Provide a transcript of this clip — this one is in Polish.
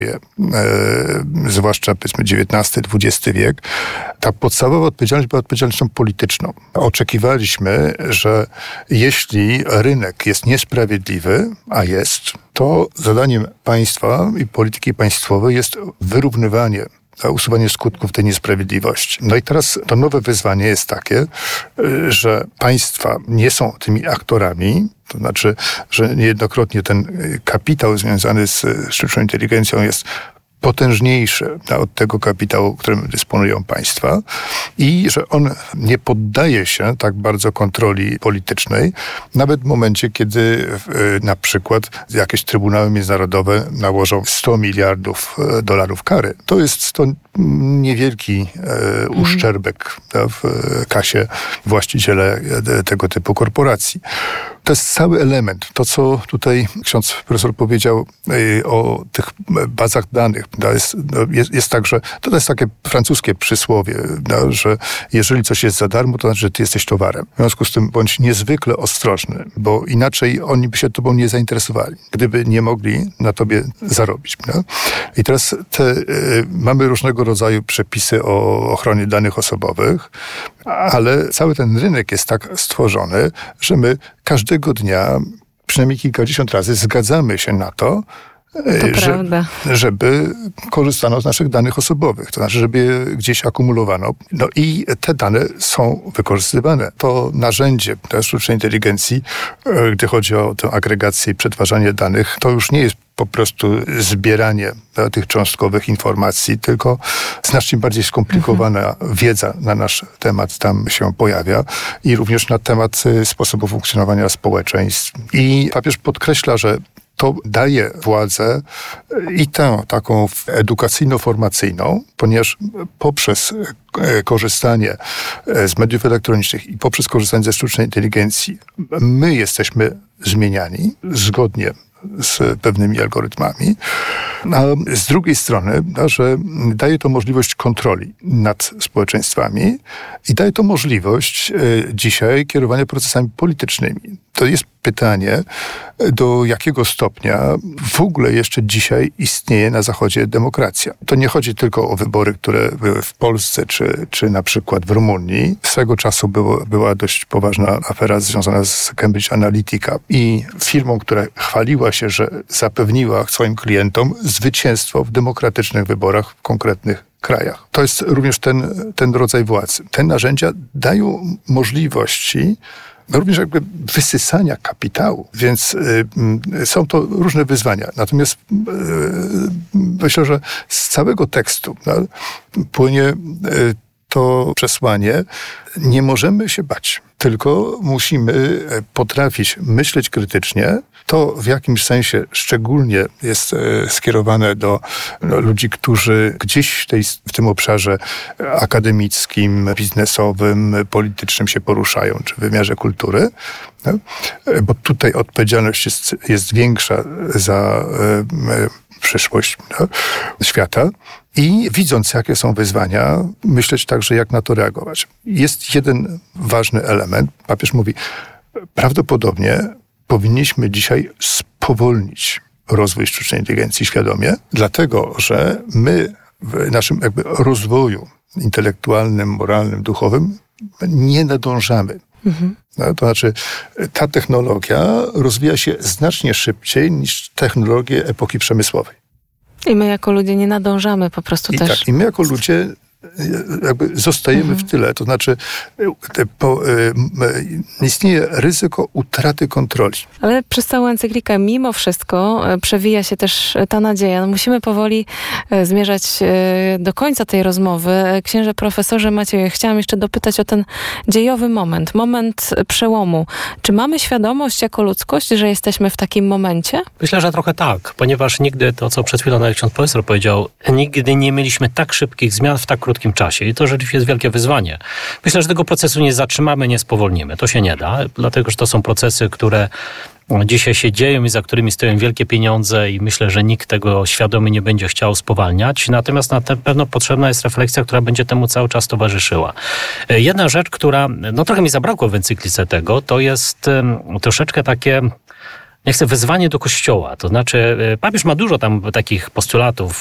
zwłaszcza powiedzmy XIX-XX wiek, ta podstawowa odpowiedzialność była odpowiedzialnością polityczną. Oczekiwaliśmy, że jeśli rynek jest niesprawiedliwy, a jest, to zadaniem państwa i polityki państwowej jest wyrównywanie, usuwanie skutków tej niesprawiedliwości. No i teraz to nowe wyzwanie jest takie, że państwa nie są tymi aktorami, to znaczy, że niejednokrotnie ten kapitał związany z sztuczną inteligencją jest potężniejszy od tego kapitału, którym dysponują państwa i że on nie poddaje się tak bardzo kontroli politycznej, nawet w momencie, kiedy na przykład jakieś trybunały międzynarodowe nałożą $100 miliardów kary. To jest niewielki uszczerbek w kasie właściciele tego typu korporacji. To jest cały element. To, co tutaj ksiądz profesor powiedział o tych bazach danych, jest tak, że to jest takie francuskie przysłowie, że jeżeli coś jest za darmo, to znaczy, że ty jesteś towarem. W związku z tym bądź niezwykle ostrożny, bo inaczej oni by się tobą nie zainteresowali, gdyby nie mogli na tobie zarobić. I teraz mamy różnego rodzaju przepisy o ochronie danych osobowych, ale cały ten rynek jest tak stworzony, że my każdego dnia przynajmniej kilkadziesiąt razy zgadzamy się na to, żeby korzystano z naszych danych osobowych, to znaczy, żeby je gdzieś akumulowano. No i te dane są wykorzystywane. To narzędzie sztucznej inteligencji, gdy chodzi o tę agregację i przetwarzanie danych, to już nie jest po prostu zbieranie tych cząstkowych informacji, tylko znacznie bardziej skomplikowana wiedza na nasz temat tam się pojawia i również na temat sposobu funkcjonowania społeczeństw. I papież podkreśla, że to daje władzę i tę taką edukacyjno-formacyjną, ponieważ poprzez korzystanie z mediów elektronicznych i poprzez korzystanie ze sztucznej inteligencji my jesteśmy zmieniani zgodnie z pewnymi algorytmami, a z drugiej strony, że daje to możliwość kontroli nad społeczeństwami i daje to możliwość dzisiaj kierowania procesami politycznymi. To jest pytanie, do jakiego stopnia w ogóle jeszcze dzisiaj istnieje na Zachodzie demokracja. To nie chodzi tylko o wybory, które były w Polsce, czy na przykład w Rumunii. Swego czasu była dość poważna afera związana z Cambridge Analytica i firmą, która chwaliła się, że zapewniła swoim klientom zwycięstwo w demokratycznych wyborach w konkretnych krajach. To jest również ten rodzaj władzy. Te narzędzia dają możliwości również jakby wysysania kapitału, więc są to różne wyzwania. Natomiast myślę, że z całego tekstu płynie to przesłanie, nie możemy się bać, tylko musimy potrafić myśleć krytycznie. To w jakimś sensie szczególnie jest skierowane do ludzi, którzy gdzieś w tym obszarze akademickim, biznesowym, politycznym się poruszają, czy w wymiarze kultury, bo tutaj odpowiedzialność jest większa za przyszłość świata i widząc, jakie są wyzwania, myśleć także, jak na to reagować. Jest jeden ważny element. Papież mówi, prawdopodobnie powinniśmy dzisiaj spowolnić rozwój sztucznej inteligencji świadomie, dlatego, że my w naszym jakby rozwoju intelektualnym, moralnym, duchowym nie nadążamy. No, to znaczy, ta technologia rozwija się znacznie szybciej niż technologie epoki przemysłowej. I my jako ludzie nie nadążamy po prostu też. Tak, i my jako ludzie jakby zostajemy w tyle. To znaczy istnieje ryzyko utraty kontroli. Ale przez całą encyklikę mimo wszystko przewija się też ta nadzieja. Musimy powoli zmierzać do końca tej rozmowy. Księże profesorze Macieju, chciałam jeszcze dopytać o ten dziejowy moment przełomu. Czy mamy świadomość jako ludzkość, że jesteśmy w takim momencie? Myślę, że trochę tak, ponieważ nigdy, to co przed chwilą nawet ksiądz profesor powiedział, nigdy nie mieliśmy tak szybkich zmian w tak krótkim czasie i to rzeczywiście jest wielkie wyzwanie. Myślę, że tego procesu nie zatrzymamy, nie spowolnimy. To się nie da, dlatego że to są procesy, które dzisiaj się dzieją i za którymi stoją wielkie pieniądze i myślę, że nikt tego świadomie nie będzie chciał spowalniać. Natomiast na pewno potrzebna jest refleksja, która będzie temu cały czas towarzyszyła. Jedna rzecz, która trochę mi zabrakło w encyklice tego, to jest troszeczkę takie wezwanie do Kościoła. To znaczy papież ma dużo tam takich postulatów